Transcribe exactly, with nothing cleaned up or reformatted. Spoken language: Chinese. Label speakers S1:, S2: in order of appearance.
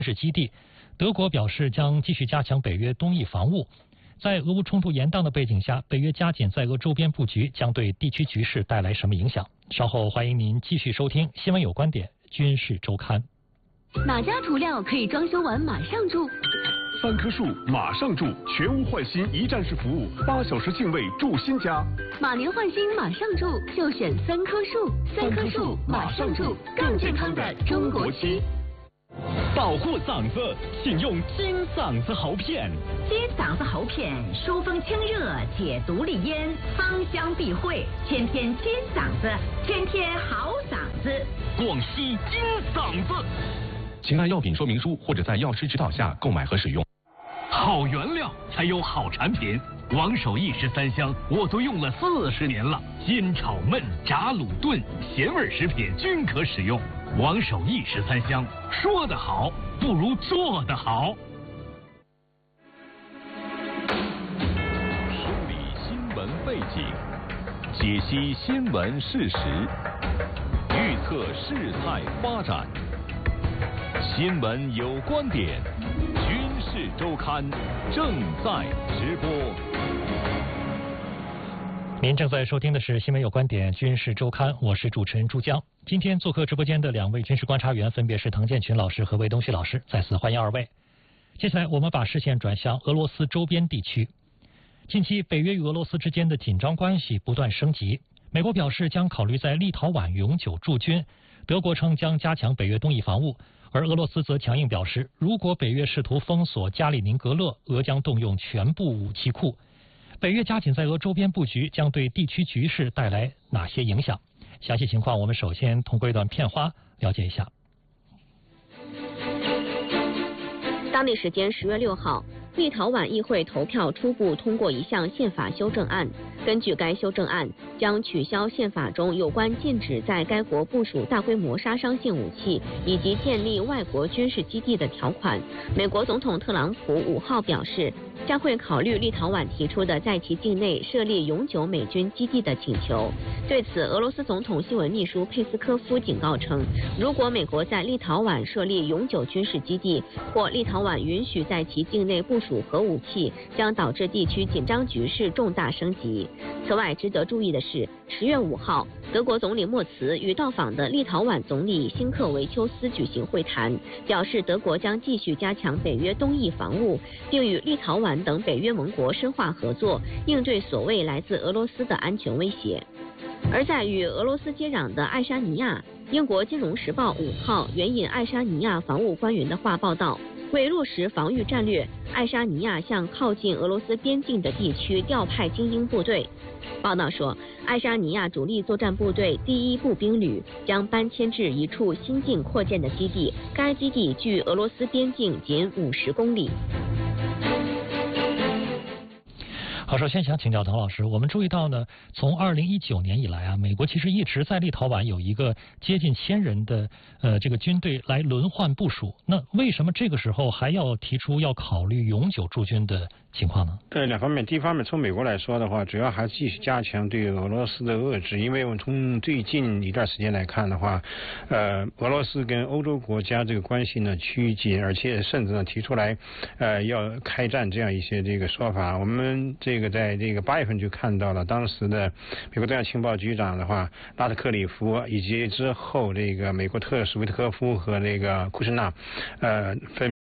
S1: 事基地。德国表示将继续加强北约东翼防务。在俄乌冲突延宕的背景下，北约加紧在俄周边布局，将对地区局势带来什么影响？稍后欢迎您继续收听《新闻有观点·军事周刊》。
S2: 哪家涂料可以装修完马上住？
S3: 三棵树马上住，全屋换新一站式服务，八小时净位住新家。
S2: 马年换新马上住，就选三棵树。三棵树马上住，更健康的中国区。
S4: 保护嗓子，请用金嗓子喉片。
S5: 金嗓子喉片疏风清热，解毒利咽，芳香避秽，天天金嗓子，天天好嗓子。
S4: 广西金嗓子。请按药品说明书或者在药师指导下购买和使用。好原料才有好产品。王守义十三香我都用了四十年了，煎炒焖炸卤炖咸味食品均可使用。王守义十三香，说得好不如做得好。
S6: 梳理新闻背景，解析新闻事实，预测事态发展。新闻有观点，军事周刊正在直播。
S1: 您正在收听的是《新闻有观点·军事周刊》，我是主持人朱江。今天做客直播间的两位军事观察员分别是滕建群老师和魏东旭老师，再次欢迎二位。接下来我们把视线转向俄罗斯周边地区。近期北约与俄罗斯之间的紧张关系不断升级，美国表示将考虑在立陶宛永久驻军，德国称将加强北约东翼防务，而俄罗斯则强硬表示，如果北约试图封锁加里宁格勒，俄将动用全部武器库。北约加紧在俄周边布局，将对地区局势带来哪些影响？详细情况我们首先通过一段片花了解一下。
S2: 当地时间十月六号，立陶宛议会投票初步通过一项宪法修正案。根据该修正案，将取消宪法中有关禁止在该国部署大规模杀伤性武器以及建立外国军事基地的条款。美国总统特朗普五号表示，将会考虑立陶宛提出的在其境内设立永久美军基地的请求。对此，俄罗斯总统新闻秘书佩斯科夫警告称，如果美国在立陶宛设立永久军事基地，或立陶宛允许在其境内部署核武器，将导致地区紧张局势重大升级。此外，值得注意的是，十月五号，德国总理默茨与到访的立陶宛总理辛克维丘斯举行会谈，表示德国将继续加强北约东翼防务，并与立陶宛等北约盟国深化合作，应对所谓来自俄罗斯的安全威胁。而在与俄罗斯接壤的爱沙尼亚，英国《金融时报》五号援引爱沙尼亚防务官员的话报道，为落实防御战略，爱沙尼亚向靠近俄罗斯边境的地区调派精英部队。报道说，爱沙尼亚主力作战部队第一步兵旅将搬迁至一处新近扩建的基地，该基地距俄罗斯边境仅五十公里。
S1: 好，首先想请教滕老师，我们注意到呢，从二零一九年以来啊，美国其实一直在立陶宛有一个接近千人的呃这个军队来轮换部署。那为什么这个时候还要提出要考虑永久驻军的情况呢？
S7: 对，两方面，第一方面从美国来说的话，主要还是继续加强对俄罗斯的遏制，因为我们从最近一段时间来看的话，呃，俄罗斯跟欧洲国家这个关系呢趋近，而且甚至呢提出来呃要开战这样一些这个说法。我们这个在这个八月份就看到了当时的美国中央情报局长的话拉特克里夫，以及之后这个美国特使维特科夫和那个库什纳，呃分